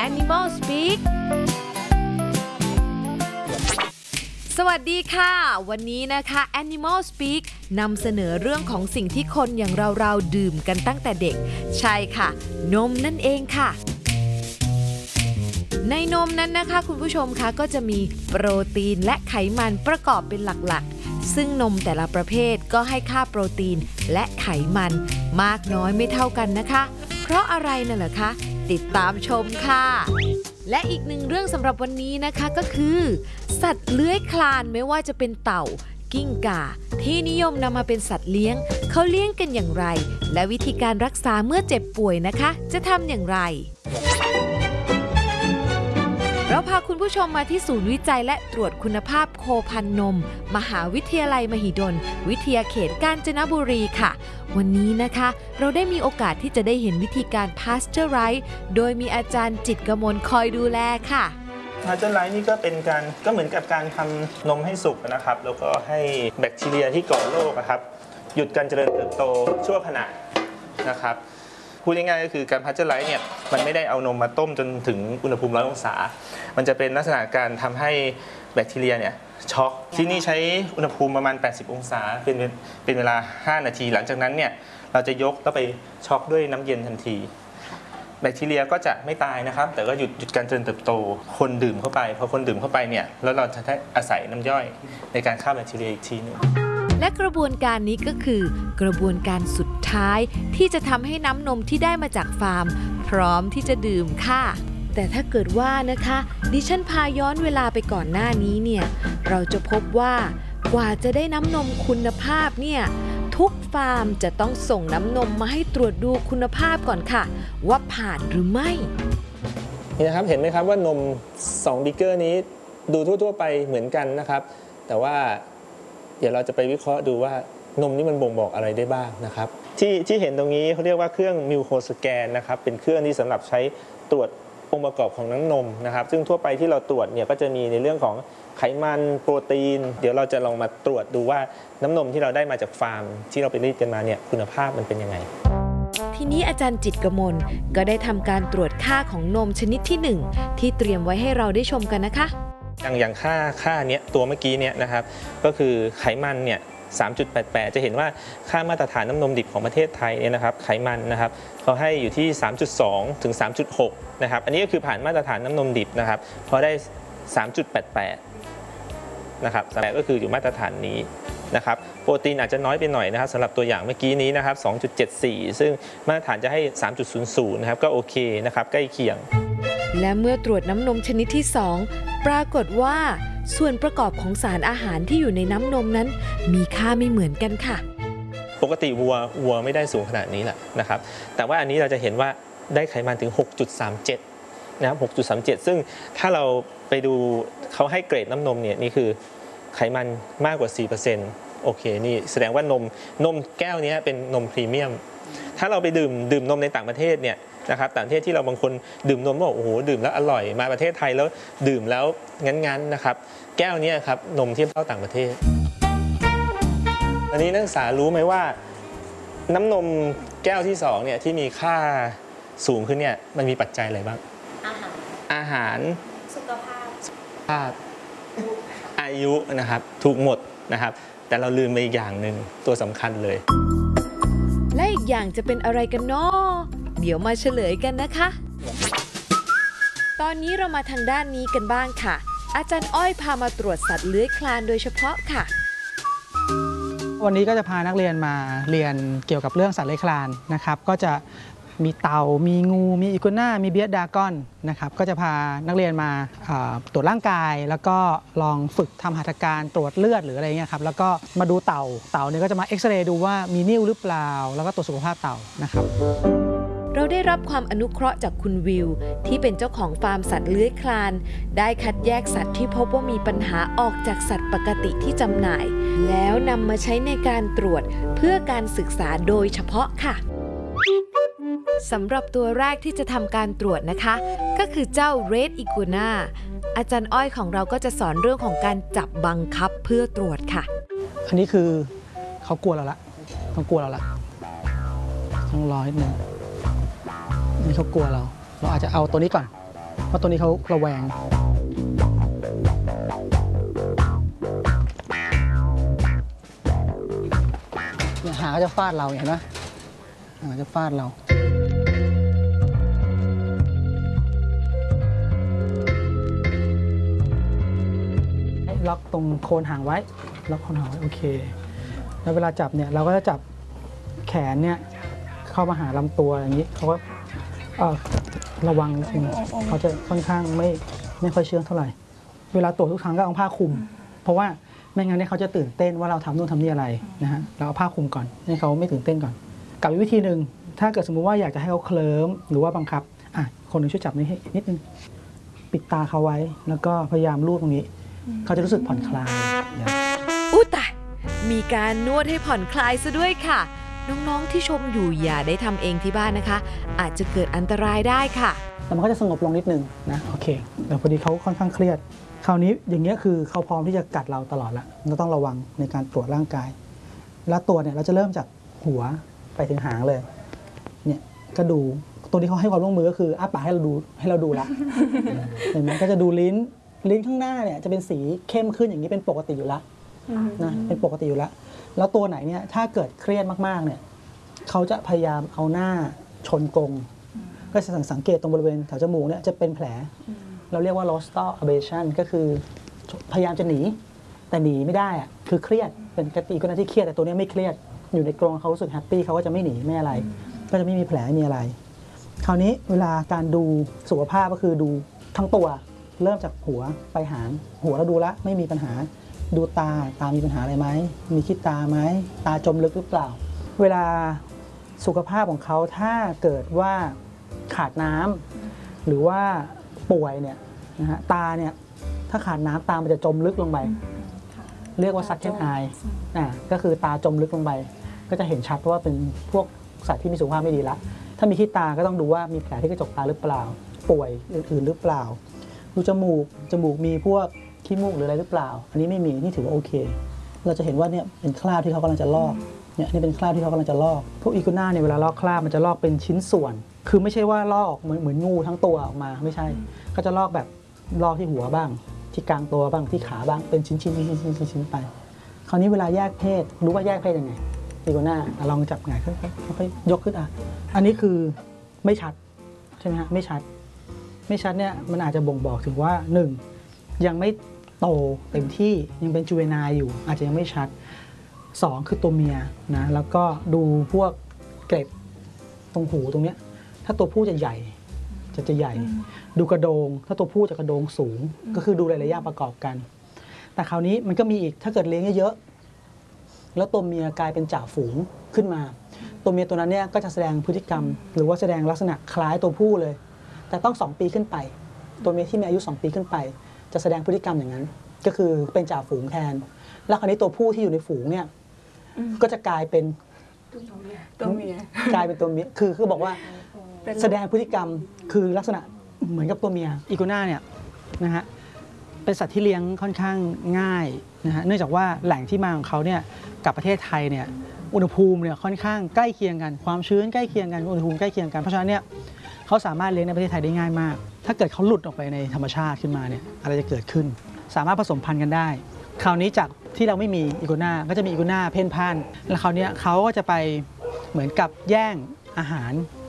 Animal Speak สวัสดีค่ะวันนี้นะคะ Animal Speak นำเสนอเรื่องของสิ่งที่คนอย่างเราดื่มกันตั้งแต่เด็กใช่ค่ะนมนั่นเองค่ะในนมนั้นนะคะคุณผู้ชมคะก็จะมีโปรตีนและไขมันประกอบเป็นหลักๆซึ่งนมแต่ละประเภทก็ให้ค่าโปรตีนและไขมันมากน้อยไม่เท่ากันนะคะเพราะอะไรน่ะเหรอคะติดตามชมค่ะและอีกหนึ่งเรื่องสำหรับวันนี้นะคะก็คือสัตว์เลื้อยคลานไม่ว่าจะเป็นเต่ากิ้งก่าที่นิยมนำมาเป็นสัตว์เลี้ยงเขาเลี้ยงกันอย่างไรและวิธีการรักษาเมื่อเจ็บป่วยนะคะจะทำอย่างไรเราพาคุณผู้ชมมาที่ศูนย์วิจัยและตรวจคุณภาพโคพันนมมหาวิทยาลัยมหิดลวิทยาเขตกาญจนบุรีค่ะวันนี้นะคะเราได้มีโอกาสที่จะได้เห็นวิธีการพาสเจอร์ไรส์โดยมีอาจารย์จิตรกมลคอยดูแลค่ะพาสเจอร์ไรส์นี่ก็เหมือนกับการทำนมให้สุกนะครับแล้วก็ให้แบคทีเรียที่ก่อโรคนะครับหยุดการเจริญเติบโตชั่วขณะนะครับพูดง่ายๆก็คือการพาสเจอร์ไรส์เนี่ยมันไม่ได้เอานมมาต้มจนถึงอุณหภูมิ100 องศามันจะเป็นลักษณะการทำให้แบคทีเรียเนี่ยช็อกที่นี่ใช้อุณหภูมิประมาณ80 องศาเป็นเวลา5 นาทีหลังจากนั้นเนี่ยเราจะยกแล้วไปช็อกด้วยน้ำเย็นทันทีแบคทีเรียก็จะไม่ตายนะครับแต่ก็หยุดการเจริญเติบโตคนดื่มเข้าไปพอคนดื่มเข้าไปเนี่ยแล้วเราจะได้อาศัยน้ำย่อยในการฆ่าแบคทีเรียอีกทีนึงและกระบวนการนี้ก็คือกระบวนการสุดท้ายที่จะทำให้น้ำนมที่ได้มาจากฟาร์มพร้อมที่จะดื่มค่ะแต่ถ้าเกิดว่านะคะดิฉันพาย้อนเวลาไปก่อนหน้านี้เนี่ยเราจะพบว่ากว่าจะได้น้ำนมคุณภาพเนี่ยทุกฟาร์มจะต้องส่งน้ำนมมาให้ตรวจดูคุณภาพก่อนค่ะว่าผ่านหรือไม่นี่นะครับเห็นไหมครับว่านม2บิ๊กเกอร์นี้ดูทั่วๆไปเหมือนกันนะครับแต่ว่าเดี๋ยวเราจะไปวิเคราะห์ดูว่านมนี่มันบ่งบอกอะไรได้บ้างนะครับที่เห็นตรงนี้เขาเรียกว่าเครื่องมิวโคสแกนนะครับเป็นเครื่องที่สำหรับใช้ตรวจองค์ประกอบของน้ำนมนะครับซึ่งทั่วไปที่เราตรวจเนี่ยก็จะมีในเรื่องของไขมันโปรตีนเดี๋ยวเราจะลองมาตรวจดูว่าน้ำนมที่เราได้มาจากฟาร์มที่เราไปรีดกันมาเนี่ยคุณภาพมันเป็นยังไงทีนี้อาจารย์จิตรกมลก็ได้ทำการตรวจค่าของนมชนิดที่1ที่เตรียมไว้ให้เราได้ชมกันนะคะอย่างค่าเนี้ยตัวเมื่อกี้เนี่ยนะครับก็คือไขมันเนี่ย 3.88 จะเห็นว่าค่ามาตรฐานน้ำนมดิบของประเทศไทยเนี่ยนะครับไขมันนะครับเขาให้อยู่ที่ 3.2 ถึง 3.6 นะครับอันนี้ก็คือผ่านมาตรฐานน้ำนมดิบนะครับพอได้ 3.88 นะครับแต่ก็คืออยู่มาตรฐานนี้นะครับโปรตีนอาจจะน้อยไปหน่อยนะครับสำหรับตัวอย่างเมื่อกี้นี้นะครับ 2.74 ซึ่งมาตรฐานจะให้ 3.00 นะครับก็โอเคนะครับใกล้เคียงและเมื่อตรวจน้ำนมชนิดที่2ปรากฏว่าส่วนประกอบของสารอาหารที่อยู่ในน้ำนมนั้นมีค่าไม่เหมือนกันค่ะปกติวัวไม่ได้สูงขนาดนี้แหละนะครับแต่ว่าอันนี้เราจะเห็นว่าได้ไขมันถึง 6.37 นะครับ 6.37 ซึ่งถ้าเราไปดูเขาให้เกรดน้ำนมเนี่ยนี่คือไขมันมากกว่า 4% โอเคนี่แสดงว่านมแก้วนี้เป็นนมพรีเมียมถ้าเราไปดื่มนมในต่างประเทศเนี่ยนะครับต่างประเทศที่เราบางคนดื่มนมบอกโอ้โหดื่มแล้วอร่อยมาประเทศไทยแล้วดื่มแล้วงั้นนะครับแก้วนี้ครับนมเทียบเท่าต่างประเทศอันนี้นักศึกษารู้ไหมว่าน้ำนมแก้วที่2เนี่ยที่มีค่าสูงขึ้นเนี่ยมันมีปัจจัยอะไรบ้างอาหารสุขภาพอายุนะครับถูกหมดนะครับแต่เราลืมไปอีกอย่างหนึ่งตัวสำคัญเลยและอีกอย่างจะเป็นอะไรกันเนาะเดี๋ยวมาเฉลยกันนะคะตอนนี้เรามาทางด้านนี้กันบ้างค่ะอาจารย์อ้อยพามาตรวจสัตว์เลื้อยคลานโดยเฉพาะค่ะวันนี้ก็จะพานักเรียนมาเรียนเกี่ยวกับเรื่องสัตว์เลื้อยคลานนะครับก็จะมีเต่ามีงูมีอีกัวน่ามีเบียดดากอนนะครับก็จะพานักเรียนมาตรวจร่างกายแล้วก็ลองฝึกทำหัตถการตรวจเลือดหรืออะไรเงี้ยครับแล้วก็มาดูเต่าเนี่ยก็จะมาเอ็กซเรย์ดูว่ามีนิ่วหรือเปล่าแล้วก็ตรวจสุขภาพเต่านะครับเราได้รับความอนุเคราะห์จากคุณวิวที่เป็นเจ้าของฟาร์มสัตว์เลื้อยคลานได้คัดแยกสัตว์ที่พบว่ามีปัญหาออกจากสัตว์ปกติที่จำหน่ายแล้วนำมาใช้ในการตรวจเพื่อการศึกษาโดยเฉพาะค่ะสำหรับตัวแรกที่จะทำการตรวจนะคะก็คือเจ้า Red Iguana อาจารย์อ้อยของเราก็จะสอนเรื่องของการจับบังคับเพื่อตรวจค่ะอันนี้คือเขากลัวเราละต้องรอนิดนึงนี่เขากลัวเราอาจจะเอาตัวนี้ก่อนเพราะตัวนี้เขาระแวงเนี่ยหางก็จะฟาดเราเห็นไหมหางจะฟาดเราล็อกตรงโคนหางไว้ล็อกโคนหางไว้โอเคแล้วเวลาจับเนี่ยเราก็จะจับแขนเนี่ยเข้ามาหาลำตัวอย่างนี้เขาก็ระวังนิดนึงเขาจะค่อนข้างไม่ค่อยเชื่องเท่าไหร่เวลาตรวจทุกครั้งก็เอาผ้าคลุมเพราะว่าไม่งั้นเนี่ยเขาจะตื่นเต้นว่าเราทำนู่นทำนี่อะไรนะฮะเราเอาผ้าคลุมก่อนให้เขาไม่ตื่นเต้นก่อนกับอีกวิธีหนึ่งถ้าเกิดสมมุติว่าอยากจะให้เขาเคลิ้มหรือว่าบังคับคนหนึ่งช่วยจับนี่ให้นิดนึงปิดตาเขาไว้แล้วก็พยายามลูบตรงนี้เขาจะรู้สึกผ่อนคลายอุ๊ยตายมีการนวดให้ผ่อนคลายซะด้วยค่ะน้องๆที่ชมอยู่อย่าได้ทำเองที่บ้านนะคะ อาจจะเกิดอันตรายได้ค่ะแต่มันก็จะสงบลงนิดนึงนะโอเคแต่พอดีเขาค่อนข้างเครียดคราวนี้อย่างเงี้ยคือเขาพร้อมที่จะกัดเราตลอดละเราต้องระวังในการตรวจร่างกายแล้วตรวจเนี่ยเราจะเริ่มจากหัวไปถึงหางเลยเนี่ยก็ดูตัวที่เขาให้ความร่วมมือก็คืออ้าปากให้เราดูละ เห็นไหมก็จะดูลิ้นข้างหน้าเนี่ยจะเป็นสีเข้มขึ้นอย่างนี้เป็นปกติอยู่แล้วนะเป็นปกติอยู่แล้วแล้วตัวไหนเนี่ยถ้าเกิดเครียดมากๆเนี่ยเขาจะพยายามเอาหน้าชนกรงก็จะสังเกตตรงบริเวณแถวจมูกเนี่ยจะเป็นแผลเราเรียกว่า rostral abrasion ก็คือพยายามจะหนีแต่หนีไม่ได้อะคือเครียดเป็นกติก็น่าที่เครียดแต่ตัวนี้ไม่เครียดอยู่ในกรงเขารู้สึกแฮปปี้เขาก็จะไม่หนีไม่อะไรก็จะไม่มีแผลไม่มีอะไรคราวนี้เวลาการดูสุขภาพก็คือดูทั้งตัวเริ่มจากหัวไปหางหัวเราดูแล้วไม่มีปัญหาดูตามีปัญหาอะไรไหมมีขี้ตาไหมตาจมลึกหรือเปล่าเวลาสุขภาพของเขาถ้าเกิดว่าขาดน้ำหรือว่าป่วยเนี่ยนะฮะตาเนี่ยถ้าขาดน้ำตามันจะจมลึกลงไปเรียกว่า sunken eye ก็คือตาจมลึกลงไปก็จะเห็นชัดว่าเป็นพวกสัตว์ที่มีสุขภาพไม่ดีละถ้ามีขี้ตาก็ต้องดูว่ามีแผลที่กระจกตาหรือเปล่าป่วยอื่นๆหรือเปล่าดูจมูกมีพวกขี้มูกหรืออะไรหรือเปล่าอันนี้ไม่มีนี่ถือว่าโอเคเราจะเห็นว่าเนี่ยเป็นคราบที่เขากำลังจะลอกเนี่ยนี่เป็นคราบที่เขากำลังจะลอกพวกอีกัวน่าเนี่ยเวลาลอกคราบมันจะลอกเป็นชิ้นส่วนคือไม่ใช่ว่าลอกเหมือนงูทั้งตัวออกมาไม่ใช่ก็จะลอกแบบลอกที่หัวบ้างที่กลางตัวบ้างที่ขาบ้างเป็นชิ้นไปคราวนี้เวลาแยกเพศรู้ว่าแยกเพศยังไงอีกัวน่าลองจับหงายขึ้นค่อยยกขึ้นอันนี้คือไม่ชัดใช่ไหมฮะไม่ชัดเนี่ยมันอาจจะบ่งบอกถึงว่า1ยังไม่โตเต็มที่ยังเป็นจูเวนายอยู่อาจจะยังไม่ชัด2คือตัวเมียนะแล้วก็ดูพวกเกล็ดตรงหูตรงเนี้ยถ้าตัวผู้จะใหญ่จะใหญ่ดูกระโดงถ้าตัวผู้จะกระโดงสูงก็คือดูหลายๆอย่างประกอบกันแต่คราวนี้มันก็มีอีกถ้าเกิดเลี้ยงเยอะๆแล้วตัวเมียกลายเป็นจ่าฝูงขึ้นมาตัวเมียตัวนั้นเนี่ยก็จะแสดงพฤติกรรมหรือว่าแสดงลักษณะคล้ายตัวผู้เลยแต่ต้อง2 ปีขึ้นไปตัวเมียที่มีอายุ2 ปีขึ้นไปจะแสดงพฤติกรรมอย่างนั้นก็คือเป็นจ่าฝูงแทนแล้วคราวนี้ตัวผู้ที่อยู่ในฝูงเนี่ยก็จะกลายเป็นตัวเมียกลายเป็นตัวเมียคือบอกว่าแสดงพฤติกรรมคือลักษณะเหมือนกับตัวเมียอีกัวน่าเนี่ยนะฮะเป็นสัตว์ที่เลี้ยงค่อนข้างง่ายนะฮะเนื่องจากว่าแหล่งที่มาของเขาเนี่ยกับประเทศไทยเนี่ยอุณหภูมิเนี่ยค่อนข้างใกล้เคียงกันความชื้นใกล้เคียงกันอุณหภูมิใกล้เคียงกันเพราะฉะนั้นเนี่ยเขาสามารถเลี้ยงในประเทศไทยได้ง่ายมากถ้าเกิดเขาหลุดออกไปในธรรมชาติขึ้นมาเนี่ยอะไรจะเกิดขึ้นสามารถผสมพันธุ์กันได้คราวนี้จากที่เราไม่มีอีกัวน่าก็จะมีอีกัวน่าเพ่นพ่านแล้วคราวนี้เขาก็จะไปเหมือนกับแย่งอาหาร